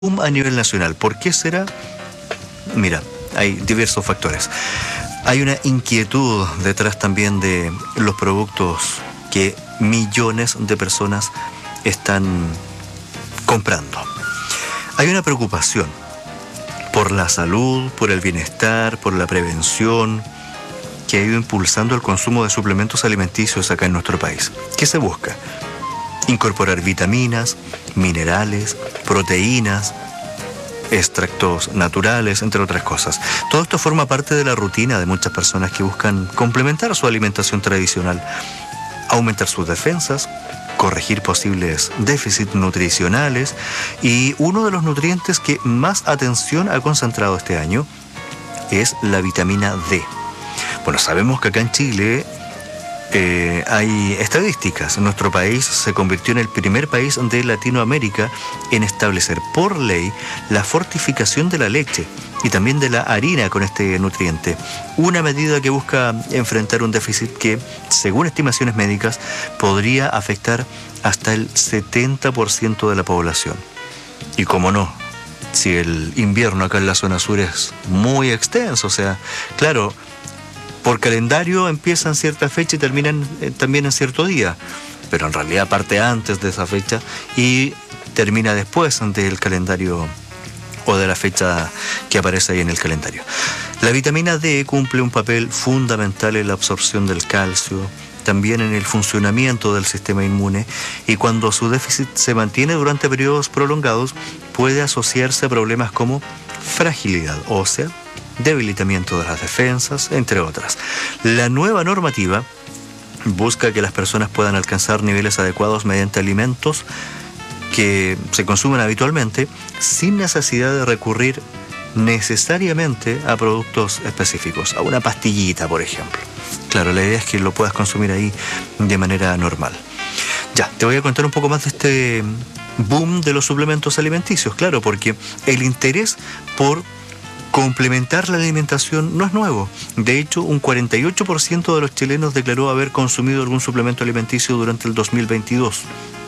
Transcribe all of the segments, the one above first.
a nivel nacional. ¿Por qué será? Mira, hay diversos factores. Hay una inquietud detrás también de los productos que millones de personas están comprando. Hay una preocupación por la salud, por el bienestar, por la prevención, que ha ido impulsando el consumo de suplementos alimenticios acá en nuestro país. ¿Qué se busca? Incorporar vitaminas, minerales, proteínas, extractos naturales, entre otras cosas. Todo esto forma parte de la rutina de muchas personas que buscan complementar su alimentación tradicional, aumentar sus defensas, corregir posibles déficits nutricionales, y uno de los nutrientes que más atención ha concentrado este año es la vitamina D. Bueno, sabemos que acá en Chile hay estadísticas. Nuestro país se convirtió en el primer país de Latinoamérica en establecer por ley la fortificación de la leche y también de la harina con este nutriente. Una medida que busca enfrentar un déficit que, según estimaciones médicas, podría afectar hasta el 70% de la población. Y cómo no, si el invierno acá en la zona sur es muy extenso, o sea, claro, por calendario empiezan cierta fecha y terminan también en cierto día, pero en realidad parte antes de esa fecha y termina después del calendario o de la fecha que aparece ahí en el calendario. La vitamina D cumple un papel fundamental en la absorción del calcio, también en el funcionamiento del sistema inmune, y cuando su déficit se mantiene durante periodos prolongados puede asociarse a problemas como fragilidad ósea, debilitamiento de las defensas, entre otras. La nueva normativa busca que las personas puedan alcanzar niveles adecuados mediante alimentos que se consumen habitualmente sin necesidad de recurrir necesariamente a productos específicos, a una pastillita, por ejemplo. Claro, la idea es que lo puedas consumir ahí de manera normal. Ya, te voy a contar un poco más de este boom de los suplementos alimenticios, claro, porque el interés por complementar la alimentación no es nuevo. De hecho, un 48% de los chilenos declaró haber consumido algún suplemento alimenticio durante el 2022.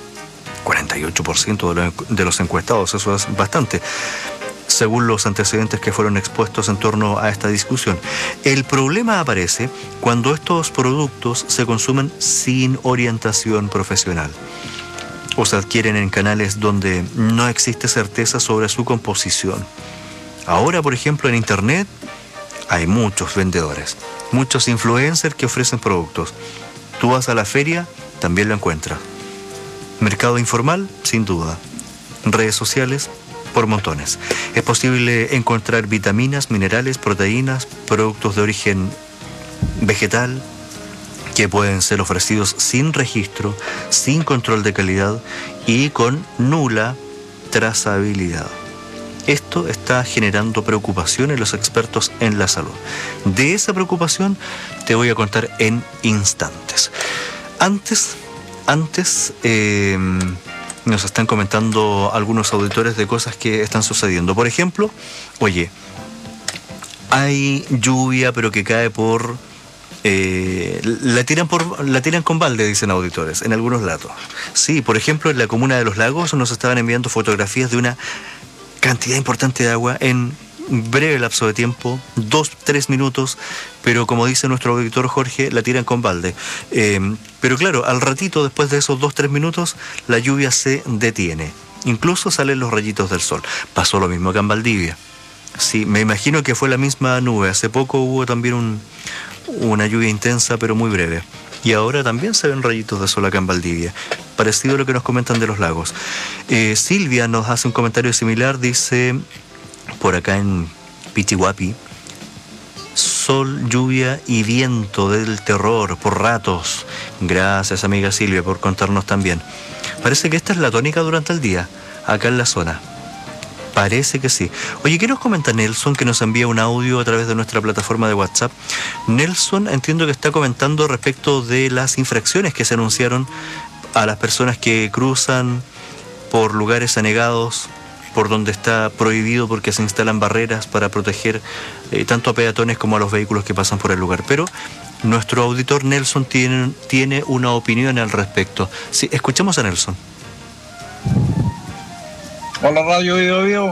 48% de los encuestados, eso es bastante, según los antecedentes que fueron expuestos en torno a esta discusión. El problema aparece cuando estos productos se consumen sin orientación profesional o se adquieren en canales donde no existe certeza sobre su composición. Ahora, por ejemplo, en Internet hay muchos vendedores, muchos influencers que ofrecen productos. Tú vas a la feria, también lo encuentras. Mercado informal, sin duda. Redes sociales, por montones. Es posible encontrar vitaminas, minerales, proteínas, productos de origen vegetal que pueden ser ofrecidos sin registro, sin control de calidad y con nula trazabilidad. Esto está generando preocupación en los expertos en la salud. De esa preocupación te voy a contar en instantes. Antes, nos están comentando algunos auditores de cosas que están sucediendo. Por ejemplo, oye, hay lluvia pero que cae por... la tiran con balde, dicen auditores, en algunos lados. Sí, por ejemplo, en la comuna de Los Lagos nos estaban enviando fotografías de una cantidad importante de agua en breve lapso de tiempo, 2-3 minutos, pero como dice nuestro auditor Jorge, la tiran con balde. Pero claro, al ratito, después de esos 2-3 minutos, la lluvia se detiene. Incluso salen los rayitos del sol. Pasó lo mismo acá en Valdivia. Sí, me imagino que fue la misma nube. Hace poco hubo también una lluvia intensa, pero muy breve. Y ahora también se ven rayitos de sol acá en Valdivia. Parecido a lo que nos comentan de Los Lagos. Silvia nos hace un comentario similar, dice, por acá en Pichihuapi, sol, lluvia y viento del terror por ratos. Gracias, amiga Silvia, por contarnos también. Parece que esta es la tónica durante el día, acá en la zona. Parece que sí. Oye, ¿qué nos comenta Nelson, que nos envía un audio a través de nuestra plataforma de WhatsApp? Nelson, entiendo que está comentando respecto de las infracciones que se anunciaron a las personas que cruzan por lugares anegados, por donde está prohibido porque se instalan barreras para proteger tanto a peatones como a los vehículos que pasan por el lugar. Pero nuestro auditor Nelson tiene una opinión al respecto. Sí, escuchemos a Nelson. Hola Radio Bio Bio.